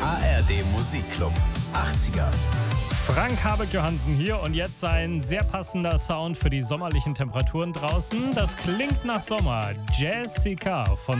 ARD Musikclub 80er. Frank Habeck-Johansen hier und jetzt ein sehr passender Sound für die sommerlichen Temperaturen draußen. Das klingt nach Sommer. Jessica von